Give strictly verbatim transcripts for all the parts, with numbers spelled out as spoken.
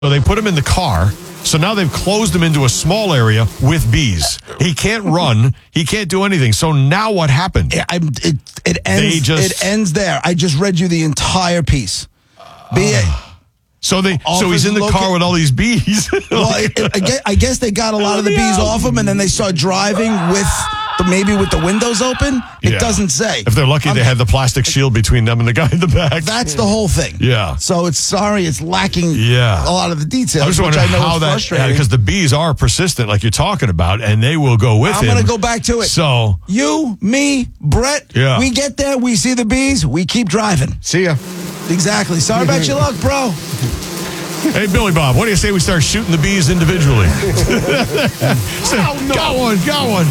So they put him in the car. So now they've closed him into a small area with bees. He can't run. He can't do anything. So now what happened? I, it it ends. just- it ends there. I just read you the entire piece. Be it. So they so he's in the Office car with all these bees. Well, it, it, I, guess, I guess they got a lot of the bees off him, and then they start driving with the, maybe with the windows open. It Yeah. doesn't say. If they're lucky, I'm- they had the plastic shield between them and the guy in the back. That's the whole thing. Yeah. So it's sorry, it's lacking Yeah. a lot of the details, I was which wondering I know how is that, frustrating. because the bees are persistent, like you're talking about, and they will go with I'm him. going to go back to it. So You, me, Brett, Yeah. we get there, we see the bees, we keep driving. See ya. Exactly. Sorry about your luck, bro. Hey, Billy Bob, what do you say we start shooting the bees individually? So, got one, got one.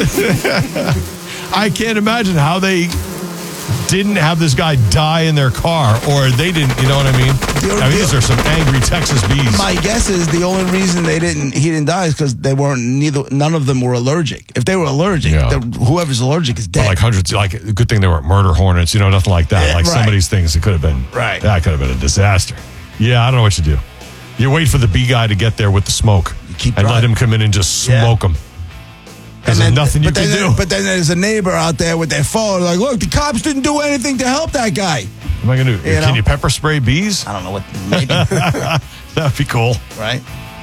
I can't imagine how they didn't have this guy die in their car, or they didn't, you know what I mean? I mean, these are some angry Texas bees. My guess is the only reason they didn't he didn't die is because they weren't neither none of them were allergic. If they were allergic, Yeah. then whoever's allergic is But dead. like hundreds, like, good thing they weren't murder hornets, you know, nothing like that. Yeah, like some right. of these things, it could have been, Right. that could have been a disaster. Yeah, I don't know what you do. You wait for the bee guy to get there with the smoke keep and let driving. him come in and just Yeah. smoke him. Because there's nothing you but can then, do. But then there's a neighbor out there with their phone, like, look, the cops didn't do anything to help that guy. What am I going to do? You Can know? you pepper spray bees? I don't know what, maybe, That'd be cool. right?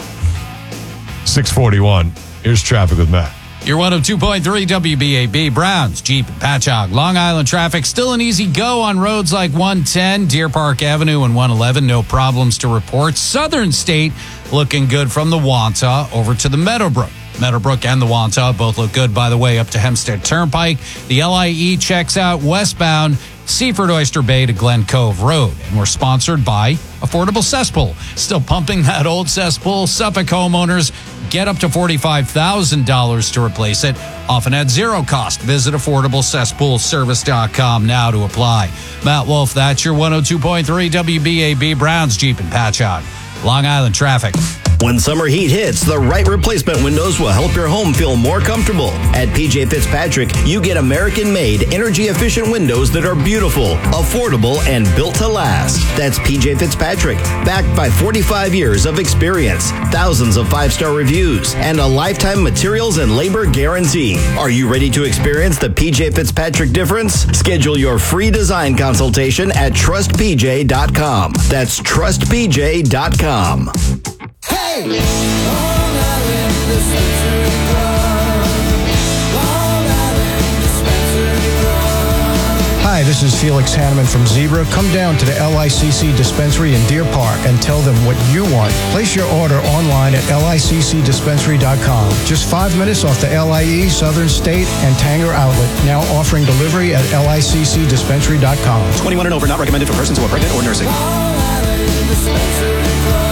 six forty-one. Here's traffic with Matt. Your one oh two point three W B A B, Browns, Jeep, and Patchogue. Long Island traffic still an easy go on roads like one ten, Deer Park Avenue, and one eleven. No problems to report. Southern State looking good from the Wantagh over to the Meadowbrook. Meadowbrook and the Wantagh both look good, by the way, up to Hempstead Turnpike. The L I E checks out westbound Seaford Oyster Bay to Glen Cove Road. And we're sponsored by Affordable Cesspool. Still pumping that old cesspool. Suffolk homeowners get up to forty-five thousand dollars to replace it, often at zero cost. Visit affordable cesspool service dot com now to apply. Matt Wolf, that's your one oh two point three W B A B, Browns, Jeep, and Patchogue. Long Island traffic. When summer heat hits, the right replacement windows will help your home feel more comfortable. At P J Fitzpatrick, you get American-made, energy-efficient windows that are beautiful, affordable, and built to last. That's P J Fitzpatrick, backed by forty-five years of experience, thousands of five-star reviews, and a lifetime materials and labor guarantee. Are you ready to experience the P J Fitzpatrick difference? Schedule your free design consultation at trust p j dot com. That's trust p j dot com. Hey! Long Island Dispensary Club. Long Island Dispensary Club. Hi, this is Felix Hanneman from Zebra. Come down to the L I C C Dispensary in Deer Park and tell them what you want. Place your order online at L I C C dispensary dot com. Just five minutes off the L I E, Southern State, and Tanger outlet. Now offering delivery at L I C C dispensary dot com. twenty-one and over, not recommended for persons who are pregnant or nursing. Long Island Dispensary Club.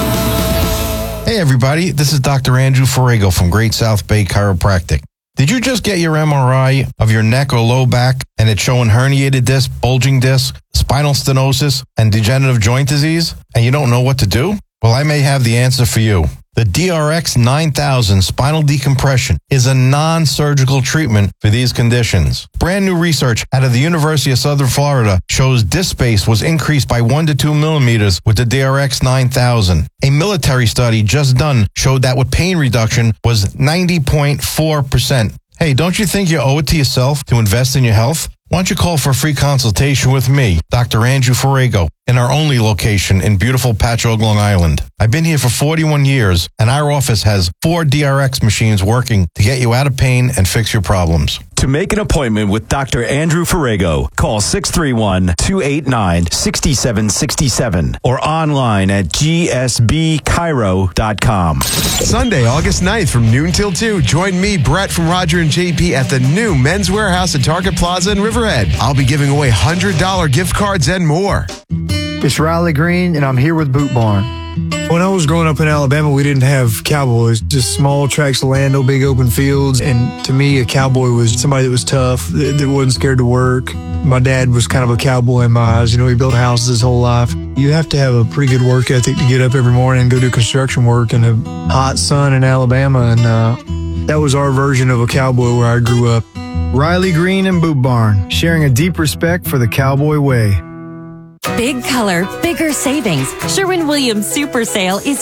Hey, everybody. This is Doctor Andrew Ferrago from Great South Bay Chiropractic. Did you just get your M R I of your neck or low back and it's showing herniated disc, bulging disc, spinal stenosis, and degenerative joint disease, and you don't know what to do? Well, I may have the answer for you. The D R X nine thousand spinal decompression is a non-surgical treatment for these conditions. Brand new research out of the University of Southern Florida shows disc space was increased by one to two millimeters with the D R X nine thousand. A military study just done showed that with pain reduction was ninety point four percent. Hey, don't you think you owe it to yourself to invest in your health? Why don't you call for a free consultation with me, Doctor Andrew Ferrago, in our only location in beautiful Patchogue, Long Island. I've been here for forty-one years, and our office has four D R X machines working to get you out of pain and fix your problems. To make an appointment with Doctor Andrew Ferrago, call six three one, two eight nine, six seven six seven or online at g s b chiro dot com. Sunday, August ninth from noon till two, join me, Brett from Roger and J P at the new Men's Warehouse at Target Plaza in Riverhead. I'll be giving away one hundred dollars gift cards and more. It's Riley Green, and I'm here with Boot Barn. When I was growing up in Alabama, we didn't have cowboys, just small tracts of land, no big open fields. And to me, a cowboy was somebody that was tough, that, that wasn't scared to work. My dad was kind of a cowboy in my eyes. You know, he built houses his whole life. You have to have a pretty good work ethic to get up every morning and go do construction work in a hot sun in Alabama. And uh, that was our version of a cowboy where I grew up. Riley Green and Boot Barn, sharing a deep respect for the cowboy way. Big color, bigger savings. Sherwin-Williams Super Sale is